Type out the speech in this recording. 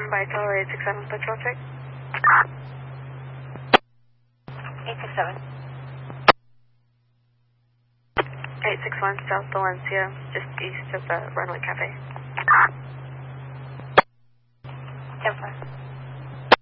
by Tower 867 patrol check. 867. 861 South Valencia, just east of the Runway Cafe. 10-4.